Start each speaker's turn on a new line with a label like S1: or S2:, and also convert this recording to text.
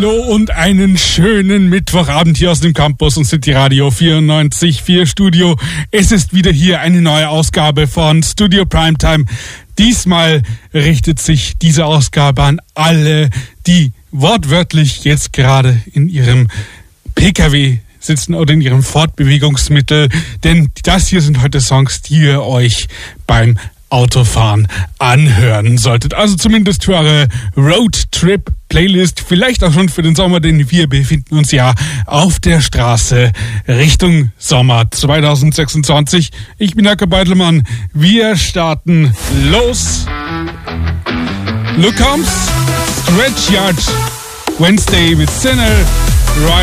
S1: Hallo und einen schönen Mittwochabend hier aus dem Campus und City Radio 94.4 Studio. Es ist wieder hier eine neue Ausgabe von Studio Primetime. Diesmal richtet sich diese Ausgabe an alle, die wortwörtlich jetzt gerade in ihrem PKW sitzen oder in ihrem Fortbewegungsmittel. Denn das hier sind heute Songs, die ihr euch beim Autofahren anhören solltet. Also zumindest für eure Roadtrip-Playlist, vielleicht auch schon für den Sommer, denn wir befinden uns ja auf der Straße Richtung Sommer 2026. Ich bin Jakob Beitelmann. Wir starten los. Look comes Stretch Yard Wednesday with Sinner. Right.